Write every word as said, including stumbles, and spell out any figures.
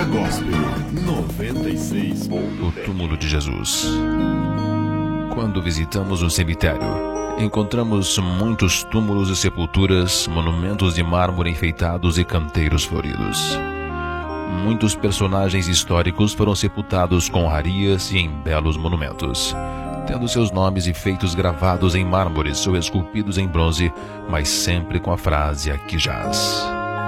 Gospel noventa e seis. O túmulo de Jesus. Quando visitamos o cemitério, encontramos muitos túmulos e sepulturas, monumentos de mármore enfeitados e canteiros floridos. Muitos personagens históricos foram sepultados com honrarias e em belos monumentos, tendo seus nomes e feitos gravados em mármores ou esculpidos em bronze, mas sempre com a frase "aqui jaz".